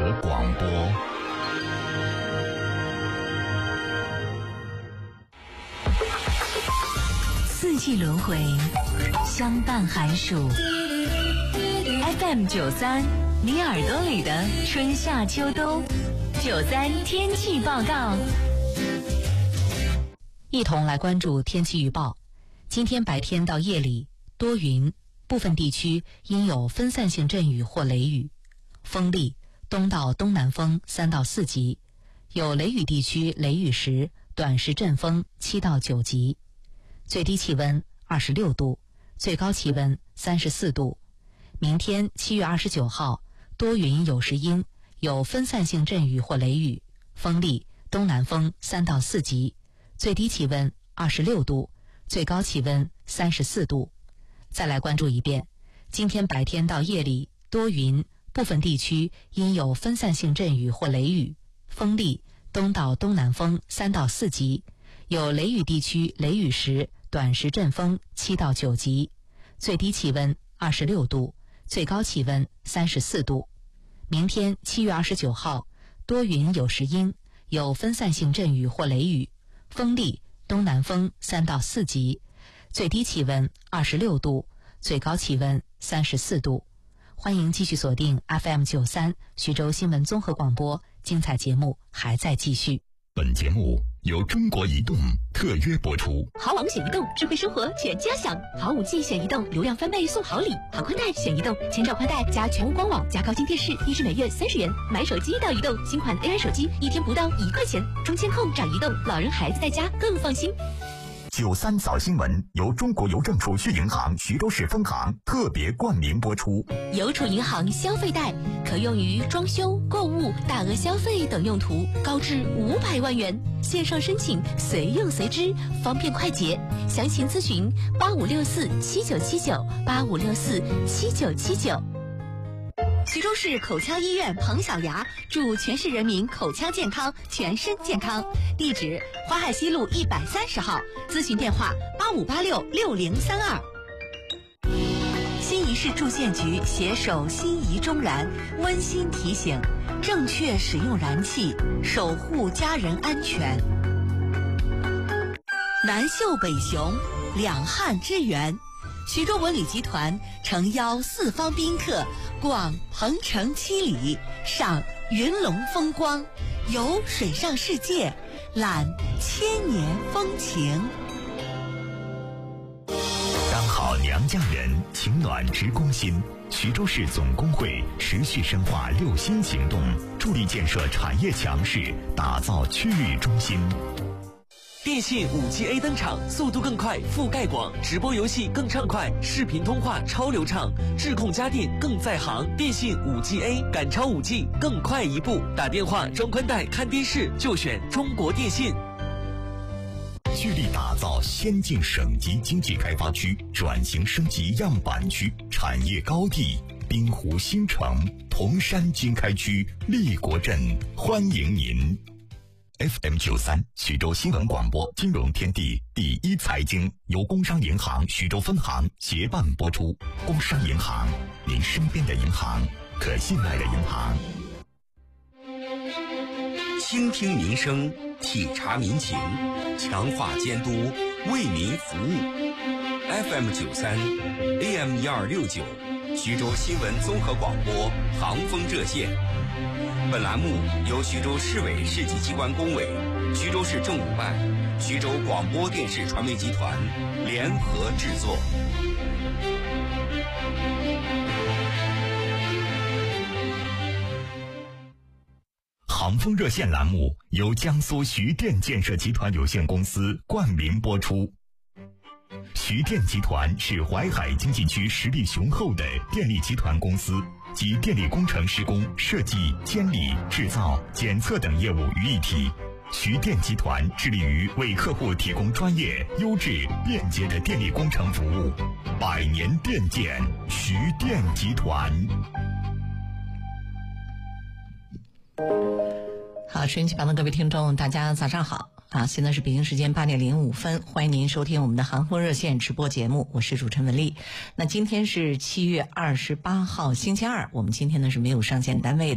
广播。 四季轮回，相伴寒暑。FM93，你耳朵里的春夏秋冬。93天气报告，一同来关注天气预报。今天白天到夜里多云，部分地区应有分散性阵雨或雷雨，风力东到东南风3到4级，有雷雨地区雷雨时短时阵风7到9级。最低气温26度，最高气温34度。明天7月29号，多云有时阴，有分散性阵雨或雷雨，风力东南风3到4级，最低气温26度，最高气温34度。再来关注一遍，今天白天到夜里多云，部分地区应有分散性阵雨或雷雨，风力东到东南风3到4级，有雷雨地区雷雨时短时阵风7到9级，最低气温26度，最高气温34度。明天7月29号，多云有时阴，有分散性阵雨或雷雨，风力东南风3到4级，最低气温26度，最高气温34度。欢迎继续锁定 FM93 徐州新闻综合广播，精彩节目还在继续。 本节目由中国移动特约播出。 豪网选移动，智慧生活全家享。豪5G 选移动，流量翻倍送好礼。豪宽带选移动，千兆宽带加全屋光网加高清电视，低至每月30元。买手机到移动，新款 AI 手机1天不到1块钱。中签控找移动，老人孩子在家更放心。 93早新闻由中国邮政储蓄银行徐州市分行特别冠名播出。 邮储银行消费贷可用于装修、购物、大额消费等用途，高至500万元。线上申请，随用随支，方便快捷。详情咨询8564797985647979。徐州市口腔医院彭小牙祝全市人民口腔健康，全身健康。地址：淮海西路130号，咨询电话85866032。新仪市住建局携手新仪中燃温馨提醒：正确使用燃气，守护家人安全。南秀北雄，两汉之源。徐州文旅集团诚邀四方宾客逛鹏城七里，赏云龙风光，游水上世界，览千年风情。 当好娘家人，情暖直攻心。徐州市总工会持续深化6新行动，助力建设产业强势，打造区域中心。 电信 5G A 登场，速度更快，覆盖广，直播游戏更畅快，视频通话超流畅，智控家电更在行。电信 5G A 赶超 5G， 更快一步。打电话、装宽带、看电视就选中国电信。 聚力打造先进省级经济开发区，转型升级样板区，产业高地滨湖新城、铜山经开区、立国镇欢迎您。FM93 徐州新闻广播金融天地第一财经由工商银行徐州分行协办播出。工商银行，您身边的银行，可信赖的银行。 倾听民生，体察民情，强化监督，为民服务。FM93 AM1269 徐州新闻综合广播航风热线。本栏目由徐州市委市级机关工委、徐州市政务办、徐州广播电视传媒集团联合制作。 航风热线栏目由江苏徐电建设集团有限公司冠名播出。徐电集团是淮海经济区实力雄厚的电力集团公司，集电力工程施工、设计、监理、制造、检测等业务于一体。徐电集团致力于为客户提供专业、优质、便捷的电力工程服务。100年电建，徐电集团。 好，收音机旁的各位听众，大家早上好啊！现在是北京时间8点05分，欢迎您收听我们的航风热线直播节目，我是主持人文丽。那今天是7月28号星期二，我们今天呢是没有上线单位的。